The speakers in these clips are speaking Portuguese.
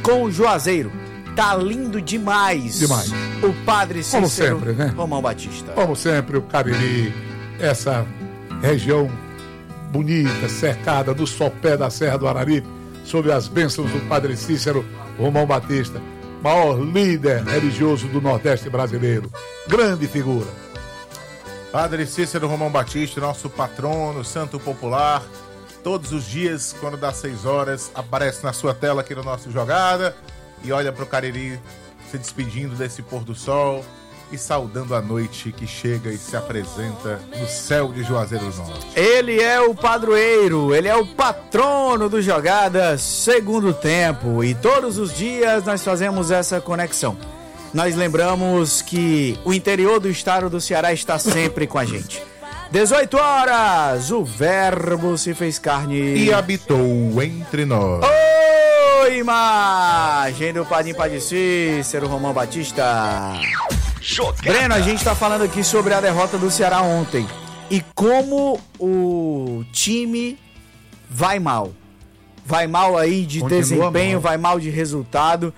com o Juazeiro. Tá lindo demais. Demais. O Padre Cícero Como sempre, né? Romão Batista. Como sempre, o Cariri, essa região bonita, cercada do sopé da Serra do Araripe, sob as bênçãos do Padre Cícero Romão Batista, maior líder religioso do Nordeste brasileiro. Grande figura. Padre Cícero Romão Batista, nosso patrono, santo popular. Todos os dias, quando dá 6 horas, aparece na sua tela aqui no nosso Jogada e olha pro Cariri se despedindo desse pôr do sol e saudando a noite que chega e se apresenta no céu de Juazeiro do Norte. Ele é o padroeiro, ele é o patrono do Jogada Segundo Tempo e todos os dias nós fazemos essa conexão. Nós lembramos que o interior do estado do Ceará está sempre com a gente. 18 horas, o Verbo se fez carne e habitou entre nós. Oi, imagem do Padre Cícero Romão Batista. Jogada. Breno, a gente tá falando aqui sobre a derrota do Ceará ontem e como o time vai mal. Vai mal aí de desempenho, vai mal de resultado.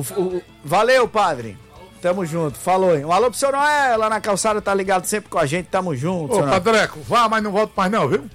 Valeu, padre. Tamo junto. Falou, hein? Um alô pro seu Noé, lá na calçada, tá ligado sempre com a gente, tamo junto. Ô, Padreco, vá, mas não volta mais não, viu?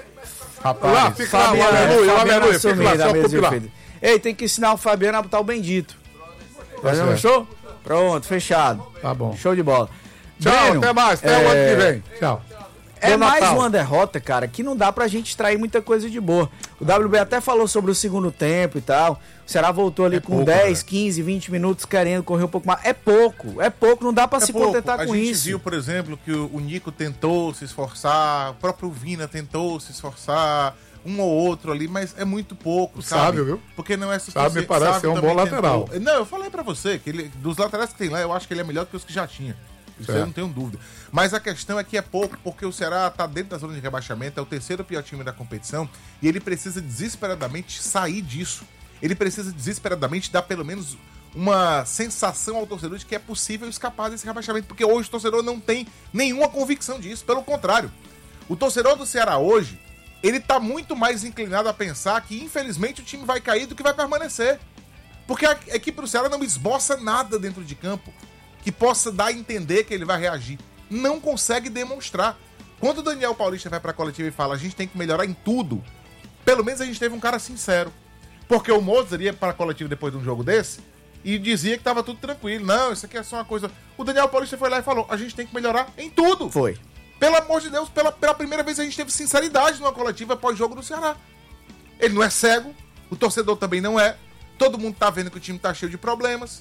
Rapaz, lá, fica lá, aleluia, fica lá, só compilar. Ei, tem que ensinar o Fabiano a botar o bendito. Fazendo um show? Pronto, fechado. Tá bom. Show de bola. Tchau, Breno, até mais, até o ano que vem. Tchau. É mais uma derrota, cara, que não dá pra gente extrair muita coisa de boa. O WB até falou sobre o segundo tempo e tal. O Ceará voltou ali com pouco, 10, 15, 20 minutos querendo correr um pouco mais. É pouco, não dá pra se contentar com isso. A gente viu, por exemplo, que o Nico tentou se esforçar, o próprio Vina tentou se esforçar, um ou outro ali, mas é muito pouco, sabe? Viu? Porque não é suficiente. Sabe, parece ser um bom lateral. Não, eu falei pra você, que ele, dos laterais que tem lá, eu acho que ele é melhor que os que já tinha. Isso eu não tenho dúvida. Mas a questão é que é pouco, porque o Ceará tá dentro da zona de rebaixamento, é o terceiro pior time da competição, e ele precisa desesperadamente sair disso. Ele precisa desesperadamente dar pelo menos uma sensação ao torcedor de que é possível escapar desse rebaixamento, porque hoje o torcedor não tem nenhuma convicção disso, pelo contrário. O torcedor do Ceará hoje, ele tá muito mais inclinado a pensar que infelizmente o time vai cair do que vai permanecer. Porque a equipe do Ceará não esboça nada dentro de campo que possa dar a entender que ele vai reagir. Não consegue demonstrar. Quando o Daniel Paulista vai pra coletiva e fala a gente tem que melhorar em tudo, pelo menos a gente teve um cara sincero. Porque o Mozart ia pra coletiva depois de um jogo desse e dizia que tava tudo tranquilo. Não, isso aqui é só uma coisa... O Daniel Paulista foi lá e falou, a gente tem que melhorar em tudo. Foi. Pelo amor de Deus, pela primeira vez a gente teve sinceridade numa coletiva pós-jogo do Ceará. Ele não é cego, o torcedor também não é. Todo mundo tá vendo que o time tá cheio de problemas.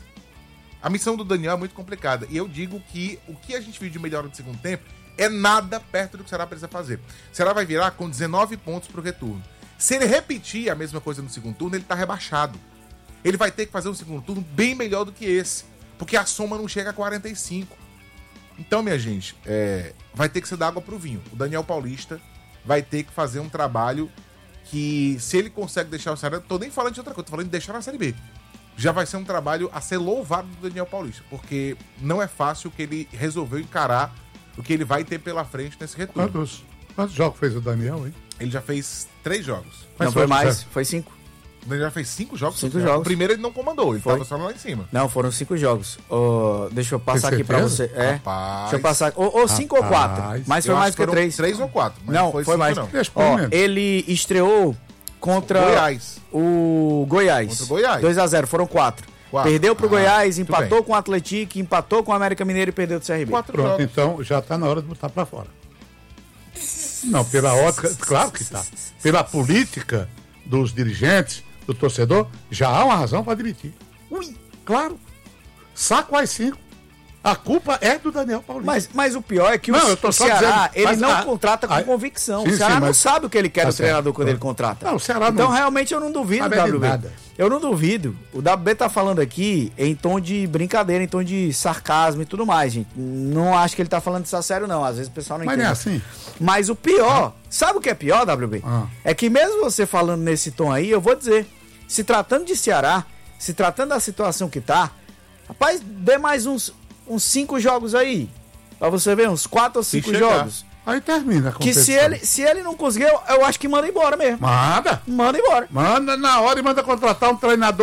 A missão do Daniel é muito complicada. E eu digo que o que a gente viu de melhora no segundo tempo é nada perto do que o Ceará precisa fazer. O Ceará vai virar com 19 pontos pro retorno. Se ele repetir a mesma coisa no segundo turno, ele tá rebaixado. Ele vai ter que fazer um segundo turno bem melhor do que esse. Porque a soma não chega a 45. Então, minha gente, vai ter que ser da água pro vinho. O Daniel Paulista vai ter que fazer um trabalho que, se ele consegue deixar o Ceará... Tô nem falando de outra coisa, tô falando de deixar na Série B. Já vai ser um trabalho a ser louvado do Daniel Paulista, porque não é fácil que ele resolveu encarar o que ele vai ter pela frente nesse retorno. Quantos jogos fez o Daniel, hein? Ele já fez 3 jogos. Não foi mais, foi 5. Ele já fez 5 jogos? 5 jogos. O primeiro ele não comandou, ele tava só lá em cima. Não, foram 5 jogos. Deixa eu passar aqui pra você. Rapaz. Deixa eu passar. Ou 5 ou 4. Mas foi mais que 3. 3 ou 4. Não, foi mais. Não. Ele estreou contra o Goiás. Contra o Goiás. 2-0, foram 4. Perdeu pro Goiás, empatou com o Atlético, empatou com o América Mineiro e perdeu do CRB. 4 Pronto, jogos. então já tá na hora de botar pra fora. Não, pela ótica, claro que tá. Pela política dos dirigentes, do torcedor, já há uma razão para admitir. Claro. Saco as 5. A culpa é do Daniel Paulista. Mas o pior é que o Ceará, ele não contrata com convicção. O Ceará não sabe o que ele quer do treinador quando ele contrata. Não, o Ceará então, realmente, eu não duvido, WB. Eu não duvido. O WB tá falando aqui em tom de brincadeira, em tom de sarcasmo e tudo mais, gente. Não acho que ele tá falando isso a sério, não. Às vezes o pessoal não entende. Mas não é assim. Mas o pior, sabe o que é pior, WB? É que mesmo você falando nesse tom aí, eu vou dizer, se tratando de Ceará, se tratando da situação que tá, rapaz, dê mais uns 5 jogos aí. Pra você ver, uns 4 ou 5 jogos. Aí termina a competição. Que se ele não conseguir, eu acho que manda embora mesmo. Manda embora. Manda na hora e manda contratar um treinador